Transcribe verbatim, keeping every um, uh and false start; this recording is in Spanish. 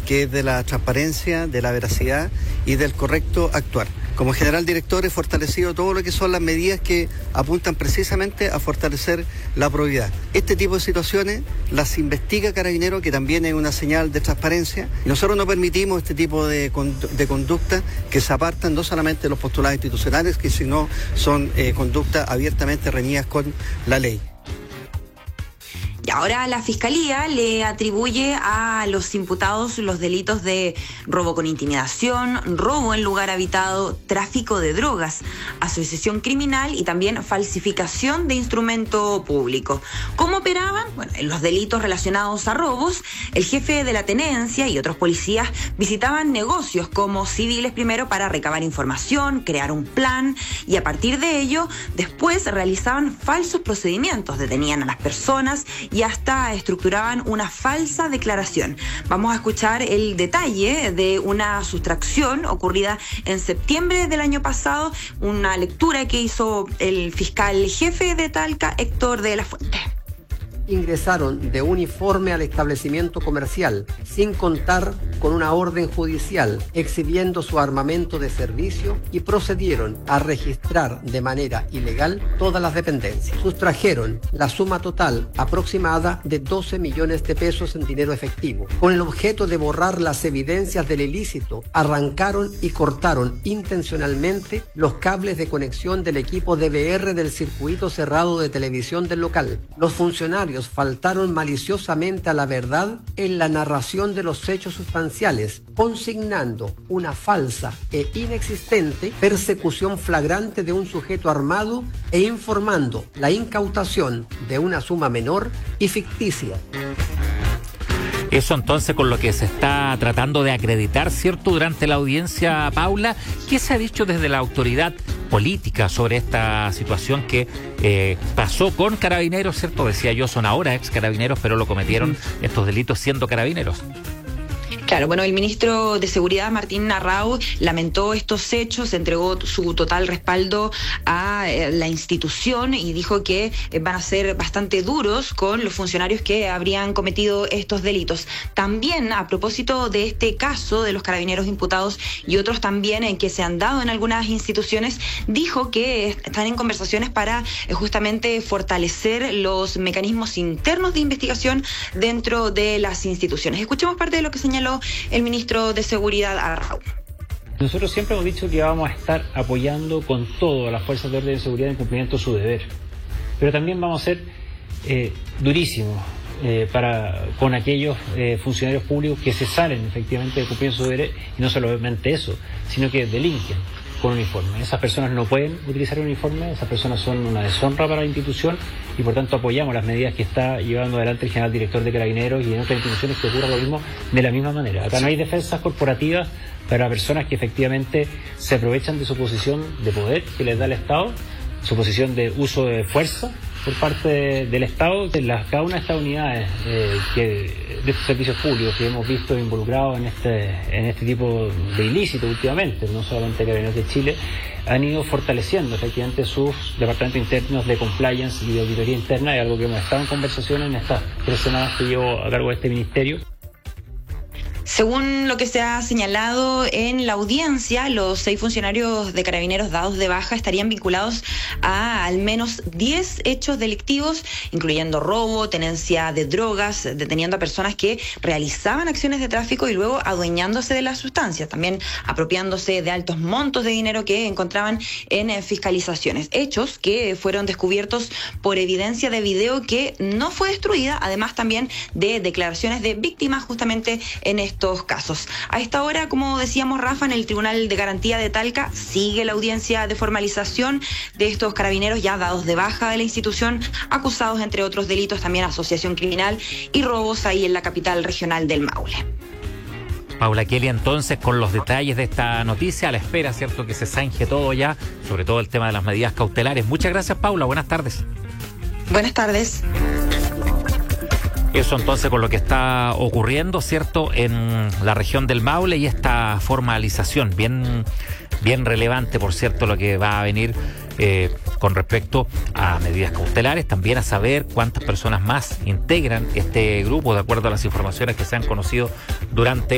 que es de la transparencia, de la veracidad y del correcto actuar. Como general director he fortalecido todo lo que son las medidas que apuntan precisamente a fortalecer la probidad. Este tipo de situaciones las investiga Carabineros, que también es una señal de transparencia. Y nosotros no permitimos este tipo de, de conductas que se apartan no solamente de los postulados institucionales, que sino son eh, conductas abiertamente reñidas con la ley. Y ahora la Fiscalía le atribuye a los imputados los delitos de robo con intimidación, robo en lugar habitado, tráfico de drogas, asociación criminal y también falsificación de instrumento público. ¿Cómo operaban? Bueno, en los delitos relacionados a robos, el jefe de la tenencia y otros policías visitaban negocios como civiles primero para recabar información, crear un plan y a partir de ello después realizaban falsos procedimientos, detenían a las personas y hasta estructuraban una falsa declaración. Vamos a escuchar el detalle de una sustracción ocurrida en septiembre del año pasado, una lectura que hizo el fiscal jefe de Talca, Héctor de la Fuente. Ingresaron de uniforme al establecimiento comercial, sin contar con una orden judicial, exhibiendo su armamento de servicio y procedieron a registrar de manera ilegal todas las dependencias. Sustrajeron la suma total aproximada de doce millones de pesos en dinero efectivo. Con el objeto de borrar las evidencias del ilícito, arrancaron y cortaron intencionalmente los cables de conexión del equipo D V R del circuito cerrado de televisión del local. Los funcionarios faltaron maliciosamente a la verdad en la narración de los hechos sustanciales, consignando una falsa e inexistente persecución flagrante de un sujeto armado e informando la incautación de una suma menor y ficticia. Eso entonces con lo que se está tratando de acreditar, ¿cierto? Durante la audiencia, Paula, ¿qué se ha dicho desde la autoridad política sobre esta situación que eh, pasó con Carabineros, ¿cierto? Decía yo, son ahora ex Carabineros, pero lo cometieron estos delitos siendo Carabineros. Claro, bueno, el ministro de Seguridad, Martín Arrau, lamentó estos hechos, entregó su total respaldo a eh, la institución y dijo que eh, van a ser bastante duros con los funcionarios que habrían cometido estos delitos. También, a propósito de este caso de los carabineros imputados y otros también en que se han dado en algunas instituciones, dijo que están en conversaciones para eh, justamente fortalecer los mecanismos internos de investigación dentro de las instituciones. Escuchemos parte de lo que señaló el ministro de Seguridad, Arrau. Nosotros siempre hemos dicho que vamos a estar apoyando con todo a las fuerzas de orden y seguridad en cumplimiento de su deber, pero también vamos a ser eh, durísimos eh, para con aquellos eh, funcionarios públicos que se salen efectivamente de cumplir su deber, y no solamente eso, sino que delinquen con uniforme. Esas personas no pueden utilizar uniforme, esas personas son una deshonra para la institución y por tanto apoyamos las medidas que está llevando adelante el general director de Carabineros y en otras instituciones que ocurra lo mismo de la misma manera. Acá no hay defensas corporativas para personas que efectivamente se aprovechan de su posición de poder que les da el Estado, su posición de uso de fuerza por parte de, del Estado. Las, cada una de estas unidades eh, que, de estos servicios públicos que hemos visto involucrados en este, en este tipo de ilícito últimamente, no solamente Carabineros de Chile, han ido fortaleciendo efectivamente sus departamentos internos de compliance y de auditoría interna, es algo que hemos estado en conversación en estas tres semanas que llevo a cargo de este ministerio. Según lo que se ha señalado en la audiencia, los seis funcionarios de Carabineros dados de baja estarían vinculados a al menos diez hechos delictivos, incluyendo robo, tenencia de drogas, deteniendo a personas que realizaban acciones de tráfico y luego adueñándose de las sustancias, también apropiándose de altos montos de dinero que encontraban en fiscalizaciones. Hechos que fueron descubiertos por evidencia de video que no fue destruida, además también de declaraciones de víctimas justamente en estos casos. A esta hora, como decíamos, Rafa, en el Tribunal de Garantía de Talca sigue la audiencia de formalización de estos carabineros ya dados de baja de la institución, acusados entre otros delitos también asociación criminal y robos ahí en la capital regional del Maule. Paula Kelly, entonces, con los detalles de esta noticia, a la espera, ¿cierto?, que se zanje todo ya, sobre todo el tema de las medidas cautelares. Muchas gracias, Paula. Buenas tardes. Buenas tardes. Eso entonces con lo que está ocurriendo, ¿cierto?, en la región del Maule y esta formalización bien, bien relevante, por cierto, lo que va a venir eh, con respecto a medidas cautelares, también a saber cuántas personas más integran este grupo, de acuerdo a las informaciones que se han conocido durante